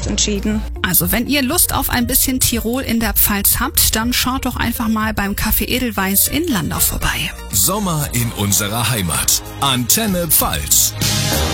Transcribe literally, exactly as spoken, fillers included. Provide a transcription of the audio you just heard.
fest entschieden. Also wenn ihr Lust auf ein bisschen Tirol in der Pfalz habt, dann schaut doch einfach mal beim Café Edelweiss in Landau vorbei. Sommer in unserer Heimat. Antenne Pfalz.